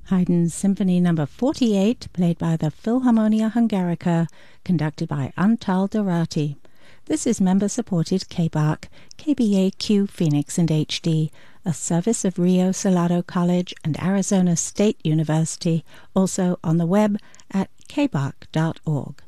Haydn's Symphony No. 48, played by the Philharmonia Hungarica, conducted by Antal Dorati. This is member-supported KBAQ, KBAQ Phoenix and HD, a service of Rio Salado College and Arizona State University, also on the web at kbaq.org.